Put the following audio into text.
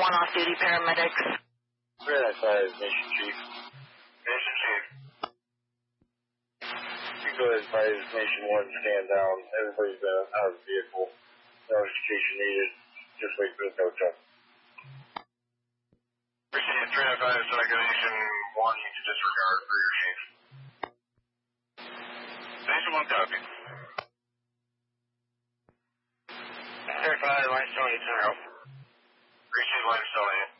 1 off-duty paramedics. 395 Nation Chief. Nation Chief. You go ahead and advise Nation 1 stand down. Everybody's out of the vehicle. No execution needed. Just wait for the tow truck. Received 395 Nation 1. You can disregard for your chief. Nation 1 copy. 395 line 70 10 Receive line of Sony.